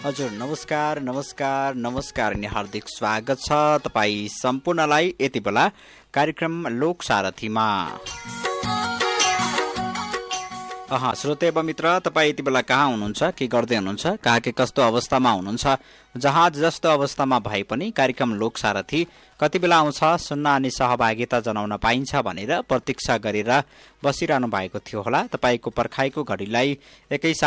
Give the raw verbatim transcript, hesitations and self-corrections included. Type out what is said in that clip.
हजुर नमस्कार नमस्कार नमस्कार अनि हार्दिक स्वागत छ तपाईँ सम्पूर्णलाई यति बेला कार्यक्रम लोक सारथीमा। अह श्रोते एवं मित्र, तपाईँ यति बेला कहाँ हुनुहुन्छ, के गर्दै हुनुहुन्छ, कहाँ के कस्तो अवस्थामा हुनुहुन्छ, जहाँ जस्तो अवस्थामा भए पनि कार्यक्रम लोक सारथी कति बेला आउँछ सुन्न अनि सहभागिता जनाउन पाइन्छ भनेर प्रतीक्षा गरेर बसिरहनु भएको थियो होला। तपाईँको पर्खाइको घडीलाई एकैसाथ